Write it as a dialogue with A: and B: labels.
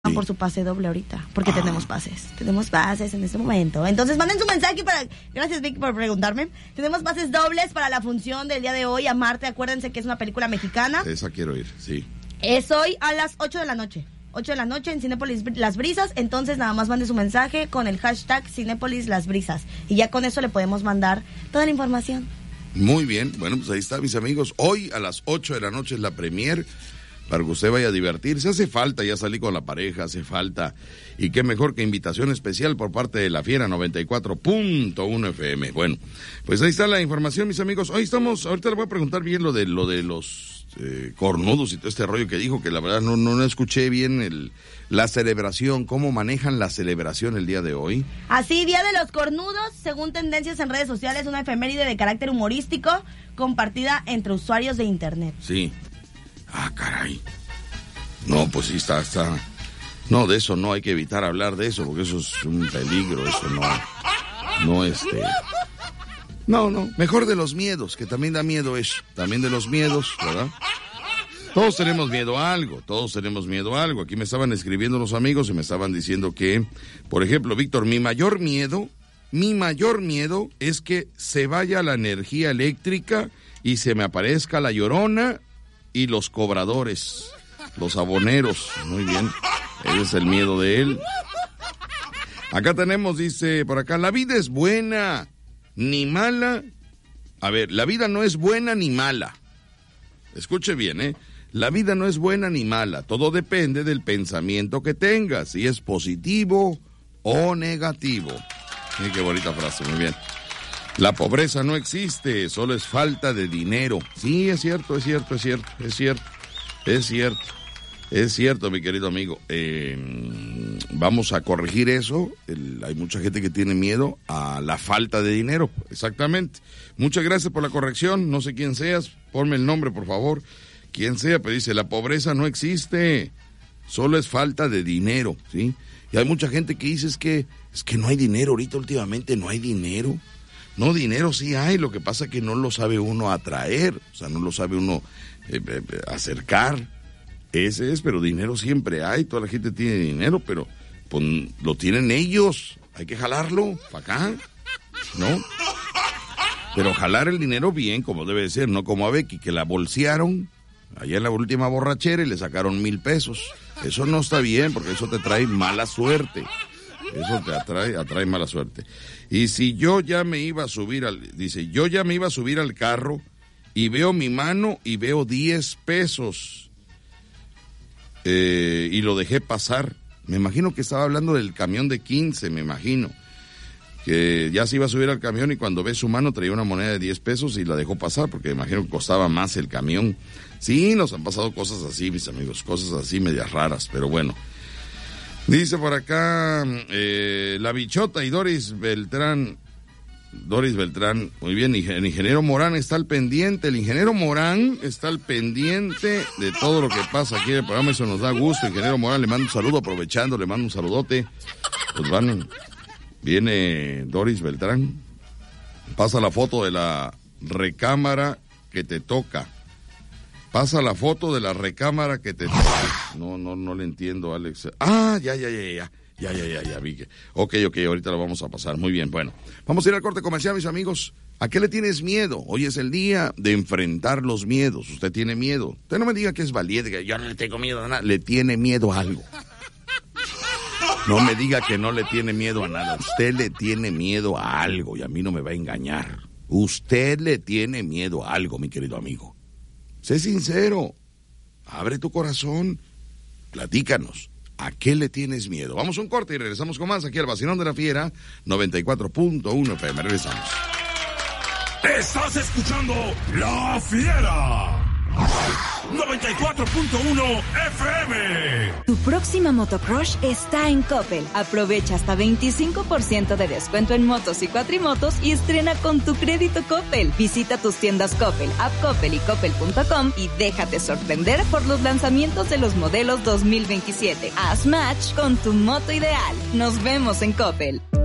A: Sí. Por su pase doble ahorita, porque tenemos pases en este momento. Entonces manden su mensaje gracias Vicky por preguntarme. Tenemos pases dobles para la función del día de hoy a Marte. Acuérdense que es una película mexicana.
B: Esa quiero ir, sí.
A: Es hoy a las 8 de la noche. 8 de la noche en Cinépolis Las Brisas. Entonces nada más mande su mensaje con el hashtag Cinépolis Las Brisas y ya con eso le podemos mandar toda la información.
B: Muy bien, bueno, pues ahí está, mis amigos. Hoy a las 8 de la noche es la premier, para que usted vaya a divertirse. Hace falta ya salir con la pareja, hace falta. Y qué mejor que invitación especial por parte de La Fiera 94.1 FM. Bueno, pues ahí está la información, mis amigos. Ahorita le voy a preguntar bien lo de los cornudos y todo este rollo que dijo, que la verdad no escuché bien la celebración, cómo manejan la celebración el día de hoy.
A: Así, Día de los Cornudos, según tendencias en redes sociales, una efeméride de carácter humorístico compartida entre usuarios de internet.
B: Sí. Ah, caray. No, pues sí está. No, de eso no hay que evitar hablar de eso, porque eso es un peligro, eso No, mejor de los miedos, que también da miedo eso, también de los miedos, ¿verdad? Todos tenemos miedo a algo. Aquí me estaban escribiendo los amigos y me estaban diciendo que, por ejemplo, Víctor, mi mayor miedo es que se vaya la energía eléctrica y se me aparezca la Llorona y los cobradores, los aboneros. Muy bien, ese es el miedo de él. Acá tenemos, dice por acá, la vida es buena ni mala. A ver, la vida no es buena ni mala. Escuche bien, la vida no es buena ni mala. Todo depende del pensamiento que tengas, si es positivo o negativo. Qué bonita frase, muy bien. La pobreza no existe, solo es falta de dinero. Sí, es cierto, mi querido amigo. Vamos a corregir eso. Hay mucha gente que tiene miedo a la falta de dinero. Exactamente. Muchas gracias por la corrección. No sé quién seas. Ponme el nombre, por favor. Quien sea, pero dice, la pobreza no existe, solo es falta de dinero, ¿sí? Y hay mucha gente que dice, es que no hay dinero ahorita, últimamente no hay dinero. No, dinero sí hay, lo que pasa es que no lo sabe uno atraer, o sea, no lo sabe uno acercar. Ese es, pero dinero siempre hay, toda la gente tiene dinero, pero pues, lo tienen ellos, hay que jalarlo para acá, ¿no? Pero jalar el dinero bien, como debe de ser, no como a Becky, que la bolsearon allá en la última borrachera y le sacaron 1,000 pesos. Eso no está bien, porque eso te trae mala suerte. Eso te atrae mala suerte. Y si yo ya me iba a subir al carro y veo mi mano y veo 10 pesos y lo dejé pasar. Me imagino que estaba hablando del camión de 15, me imagino. Que ya se iba a subir al camión y cuando ve su mano traía una moneda de 10 pesos y la dejó pasar porque me imagino que costaba más el camión. Sí, nos han pasado cosas así, mis amigos, cosas así medias raras, pero bueno. Dice por acá, la Bichota y Doris Beltrán, muy bien, el ingeniero Morán está al pendiente, de todo lo que pasa aquí en el programa, eso nos da gusto. Ingeniero Morán, le mando un saludo, aprovechando, le mando un saludote. Pues viene Doris Beltrán, pasa la foto de la recámara que te toca. Pasa la foto de la recámara que te toca. No le entiendo, Alex. Ah, ya, vi que... Ok, ahorita lo vamos a pasar. Muy bien, bueno. Vamos a ir al corte comercial, mis amigos. ¿A qué le tienes miedo? Hoy es el día de enfrentar los miedos. Usted tiene miedo. Usted no me diga que es valiente, que yo no le tengo miedo a nada. Le tiene miedo a algo. No me diga que no le tiene miedo a nada. Usted le tiene miedo a algo y a mí no me va a engañar. Usted le tiene miedo a algo, mi querido amigo. Sé sincero. Abre tu corazón. Platícanos. ¿A qué le tienes miedo? Vamos a un corte y regresamos con más aquí al Vacilón de la Fiera 94.1 FM. Regresamos.
C: Estás escuchando La Fiera 94.1 FM.
D: Tu próxima motocrush está en Coppel. Aprovecha hasta 25% de descuento en motos y cuatrimotos y estrena con tu crédito Coppel. Visita tus tiendas Coppel, App Coppel y Coppel.com y déjate sorprender por los lanzamientos de los modelos 2027. Haz match con tu moto ideal. Nos vemos en Coppel.